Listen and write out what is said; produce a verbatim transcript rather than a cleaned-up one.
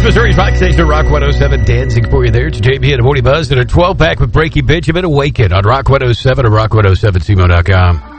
Missouri's rock station, Rock one oh seven, dancing for you there. It's J B and a Morning Buzz and a twelve-pack with Breaking Benjamin. Awaken on Rock one oh seven and rock one oh seven C M O dot com.